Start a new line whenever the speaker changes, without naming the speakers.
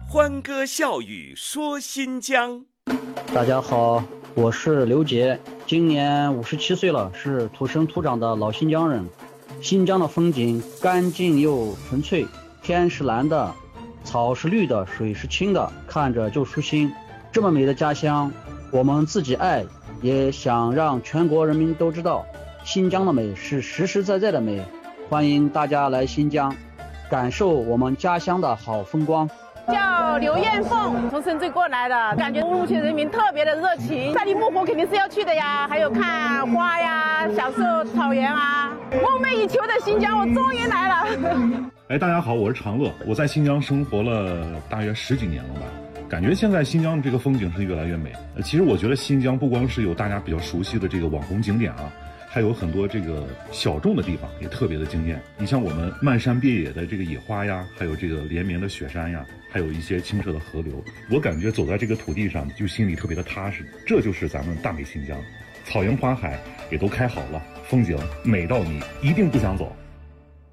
欢歌笑语说新疆。
大家好，我是刘杰，今年57岁了，是土生土长的老新疆人。新疆的风景干净又纯粹，天是蓝的，草是绿的，水是清的，看着就舒心。这么美的家乡，我们自己爱，也想让全国人民都知道，新疆的美是实实在在的美。欢迎大家来新疆，感受我们家乡的好风光。
叫刘艳凤，从深圳过来的，感觉乌鲁木齐人民特别的热情。赛里木湖肯定是要去的呀，还有看花呀，享受草原啊，梦寐以求的新疆，我终于来了。
大家好，我是长乐，我在新疆生活了大约10几年了吧。感觉现在新疆这个风景是越来越美。其实我觉得新疆不光是有大家比较熟悉的这个网红景点啊，还有很多这个小众的地方也特别的惊艳。你像我们漫山遍野的这个野花呀，还有这个连绵的雪山呀，还有一些清澈的河流，我感觉走在这个土地上就心里特别的踏实。这就是咱们大美新疆，草原花海也都开好了，风景美到你一定不想走。